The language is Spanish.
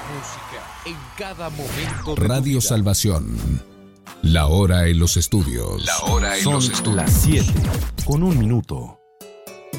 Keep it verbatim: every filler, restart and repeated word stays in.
Música en cada momento. Radio Salvación. La hora en los estudios. La hora en Son los estudios. las siete con un minuto.